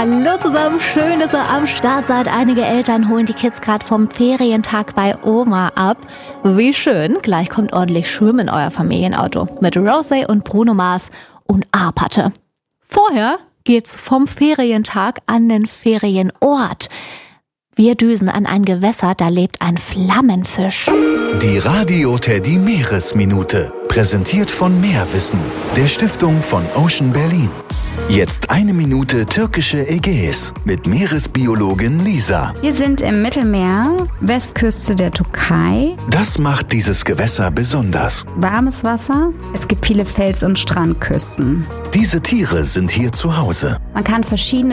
Hallo zusammen, schön, dass ihr am Start seid. Einige Eltern holen die Kids gerade vom Ferientag bei Oma ab. Wie schön, gleich kommt ordentlich Schwimmen in euer Familienauto mit Rosé und Bruno Mars und A-Patte. Vorher geht's vom Ferientag an den Ferienort. Wir düsen an ein Gewässer, da lebt ein Flammenfisch. Die Radio Teddy Meeresminute, präsentiert von Meerwissen, der Stiftung von Ocean Berlin. Jetzt 1 Minute türkische Ägäis mit Meeresbiologin Lisa. Wir sind im Mittelmeer, Westküste der Türkei. Das macht dieses Gewässer besonders. Warmes Wasser. Es gibt viele Fels- und Strandküsten. Diese Tiere sind hier zu Hause. Man kann verschiedene